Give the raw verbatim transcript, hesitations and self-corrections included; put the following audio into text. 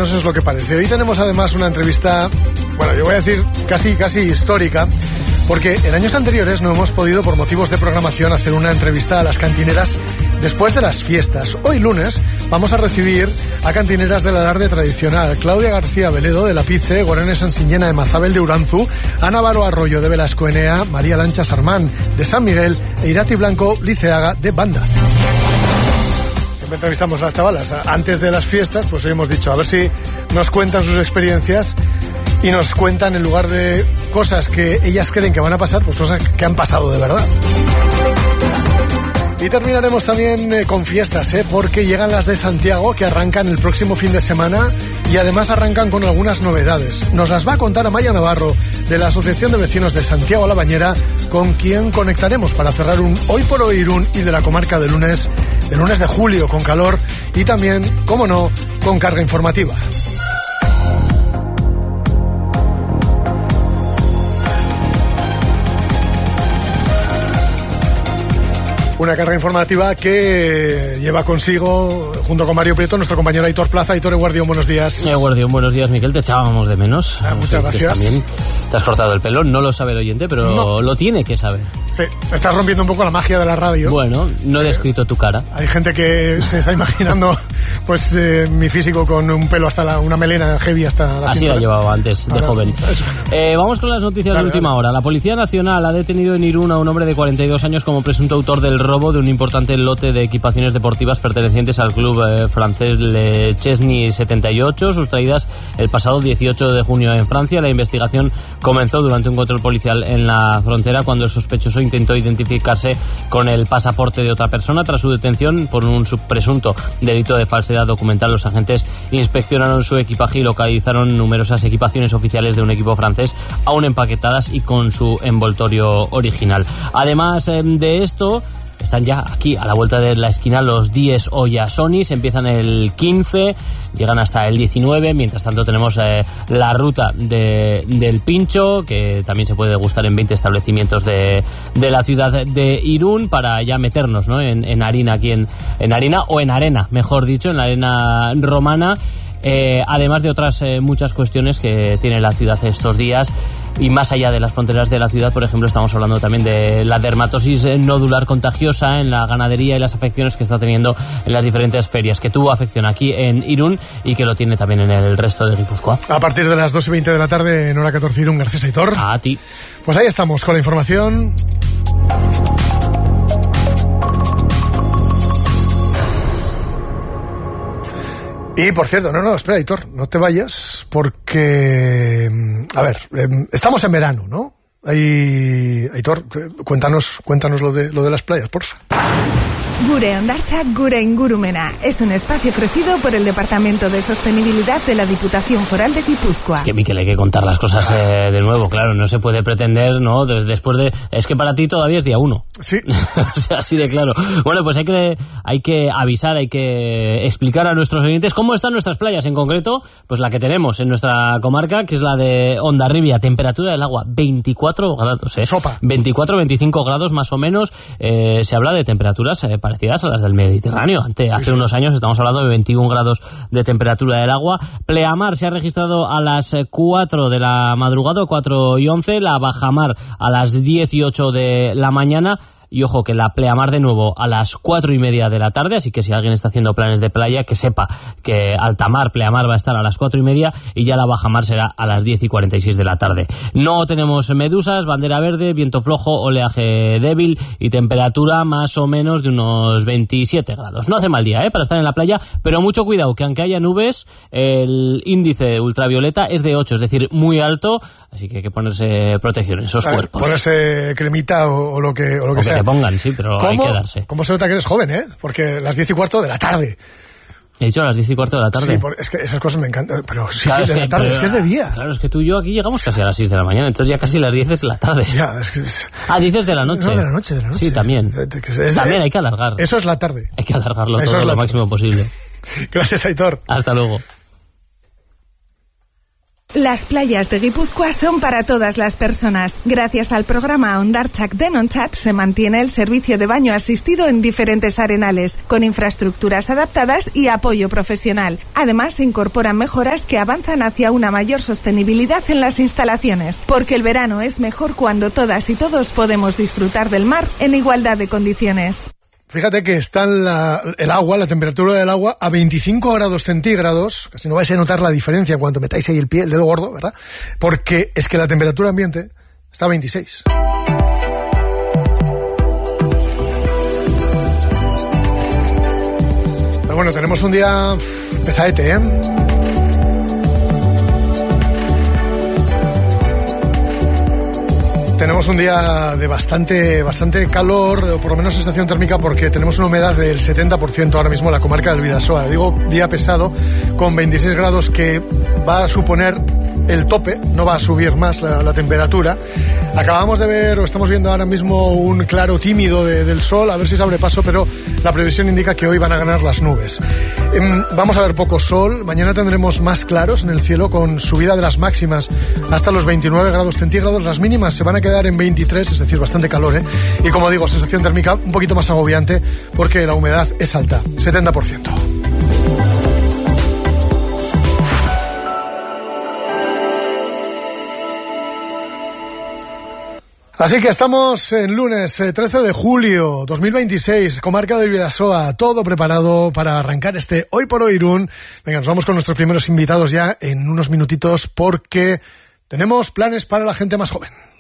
menos es lo que parece. Hoy tenemos además una entrevista, bueno, yo voy a decir casi, casi histórica, porque en años anteriores no hemos podido, por motivos de programación, hacer una entrevista a las cantineras después de las fiestas. Hoy lunes vamos a recibir a cantineras del alarde tradicional: Claudia García Veledo de La Pice, Gorenes Sansiñena de Mazabel de Uranzu, Ana Varo Arroyo de Velasco Enea, María Lancha Sarmán de San Miguel e Irati Blanco Liceaga de Banda. Siempre entrevistamos a las chavalas antes de las fiestas, pues hoy hemos dicho a ver si nos cuentan sus experiencias y nos cuentan, en lugar de cosas que ellas creen que van a pasar, pues cosas que han pasado de verdad. Y terminaremos también eh, con fiestas, ¿eh? Porque llegan las de Santiago, que arrancan el próximo fin de semana y además arrancan con algunas novedades. Nos las va a contar Amaya Navarro, de la Asociación de Vecinos de Santiago La Bañera, con quien conectaremos para cerrar un Hoy por Hoy Irún y de la comarca de lunes, de lunes de julio, con calor y también, cómo no, con carga informativa. Una carga informativa que lleva consigo, junto con Mario Prieto, nuestro compañero Aitor Plaza. Aitor Eguardión, buenos días. Eguardión, buenos días, Miquel. Te echábamos de menos. Ah, muchas gracias. También te has cortado el pelo. No lo sabe el oyente, pero no. Lo tiene que saber. Sí, estás rompiendo un poco la magia de la radio. Bueno, no he descrito tu cara. Hay gente que se está imaginando pues eh, mi físico con un pelo hasta la, una melena heavy hasta la Así cintura. la llevaba antes de Ahora, joven. Eh, vamos con las noticias dale, de última dale. hora. La Policía Nacional ha detenido en Irún a un hombre de cuarenta y dos años como presunto autor del robo de un importante lote de equipaciones deportivas pertenecientes al club eh, francés Le Chesney setenta y ocho, sustraídas el pasado dieciocho de junio en Francia. La investigación comenzó durante un control policial en la frontera cuando el sospechoso intentó identificarse con el pasaporte de otra persona. Tras su detención por un presunto delito de falsedad documental, los agentes inspeccionaron su equipaje y localizaron numerosas equipaciones oficiales de un equipo francés aún empaquetadas y con su envoltorio original. Además eh, de esto, están ya aquí a la vuelta de la esquina los Dies Oyasonis. Empiezan el quince, llegan hasta el diecinueve. Mientras tanto tenemos eh, la ruta de, del Pincho, que también se puede degustar en veinte establecimientos de, de la ciudad de Irún, para ya meternos, ¿no?, en, en harina aquí en, en harina o en arena, mejor dicho, en la arena romana. Eh, además de otras eh, muchas cuestiones que tiene la ciudad estos días. Y más allá de las fronteras de la ciudad, por ejemplo, estamos hablando también de la dermatosis nodular contagiosa en la ganadería y las afecciones que está teniendo en las diferentes ferias, que tuvo afección aquí en Irún y que lo tiene también en el resto de Guipúzcoa. A partir de las dos y veinte de la tarde en hora catorce Irún. Gracias, Aitor. A ti. Pues ahí estamos con la información. Y, por cierto, no, no, espera, Aitor, no te vayas, porque, a ver, eh, estamos en verano, ¿no? Ahí, Aitor, cuéntanos, cuéntanos lo de, lo de las playas, porfa. Gure Ondartza, Gure Ingurumena. Es un espacio ofrecido por el Departamento de Sostenibilidad de la Diputación Foral de Guipúzcoa. Es que, Miquel, hay que contar las cosas eh, de nuevo, claro. No se puede pretender, ¿no?, después de... Es que para ti todavía es día uno. Sí. O sea, así de claro. Bueno, pues hay que, hay que avisar, hay que explicar a nuestros oyentes cómo están nuestras playas. En concreto, pues la que tenemos en nuestra comarca, que es la de Hondarribia. Temperatura del agua, veinticuatro grados, ¿eh? Sopa. veinticuatro, veinticinco grados más o menos. Eh, se habla de temperaturas eh, parecidas a las del Mediterráneo. Ante, hace sí, sí. unos años estamos hablando de veintiún grados de temperatura del agua. Pleamar se ha registrado a las cuatro de la madrugada, cuatro y once. La bajamar a las dieciocho de la mañana. Y ojo, que la pleamar de nuevo a las cuatro y media de la tarde, así que si alguien está haciendo planes de playa, que sepa que altamar, pleamar va a estar a las cuatro y media y ya la bajamar será a las diez y cuarenta y seis de la tarde. No tenemos medusas, bandera verde, viento flojo, oleaje débil y temperatura más o menos de unos veintisiete grados. No hace mal día, ¿eh?, para estar en la playa, pero mucho cuidado, que aunque haya nubes, el índice ultravioleta es de ocho, es decir, muy alto, así que hay que ponerse protección en esos a ver, cuerpos. Ponerse cremita o, o lo que, o lo que o sea. Que te pongan, sí, pero hay que darse. ¿Cómo se nota que eres joven, eh? Porque las diez y cuarto de la tarde. He dicho a las diez y cuarto de la tarde. Sí, por, es que esas cosas me encantan. Pero sí, claro, sí, de es que, la tarde, pero, es que es de día. Claro, es que tú y yo aquí llegamos casi a las seis de la mañana, entonces ya casi las diez es de la tarde. Ya, es que... Es... Ah, dices de la noche. No, de la noche, de la noche. Sí, también. Es de... También hay que alargar. Eso es la tarde. Hay que alargarlo Eso todo lo tarde. máximo posible. Gracias, Aitor. Hasta luego. Las playas de Guipúzcoa son para todas las personas. Gracias al programa Hondartzak Denontzat se mantiene el servicio de baño asistido en diferentes arenales, con infraestructuras adaptadas y apoyo profesional. Además, se incorporan mejoras que avanzan hacia una mayor sostenibilidad en las instalaciones, porque el verano es mejor cuando todas y todos podemos disfrutar del mar en igualdad de condiciones. Fíjate que está la, el agua, la temperatura del agua a veinticinco grados centígrados, casi no vais a notar la diferencia cuando metáis ahí el pie, el dedo gordo, ¿verdad? Porque es que la temperatura ambiente está a veintiséis. Pero bueno, tenemos un día pesadete, ¿eh? Tenemos un día de bastante bastante calor, o por lo menos sensación térmica, porque tenemos una humedad del setenta por ciento ahora mismo en la comarca del Bidasoa. Digo día pesado, con veintiséis grados, que va a suponer el tope, no va a subir más la, la temperatura. Acabamos de ver, o estamos viendo ahora mismo, un claro tímido de, del sol, a ver si se abre paso, pero la previsión indica que hoy van a ganar las nubes. Eh, vamos a ver poco sol, mañana tendremos más claros en el cielo, con subida de las máximas hasta los veintinueve grados centígrados, las mínimas se van a quedar en veintitrés, es decir, bastante calor, ¿eh? Y como digo, sensación térmica un poquito más agobiante, porque la humedad es alta, setenta por ciento. Así que estamos en lunes eh, trece de julio dos mil veintiséis, comarca del Bidasoa, todo preparado para arrancar este Hoy por Hoy Irún. Venga, nos vamos con nuestros primeros invitados ya en unos minutitos, porque tenemos planes para la gente más joven.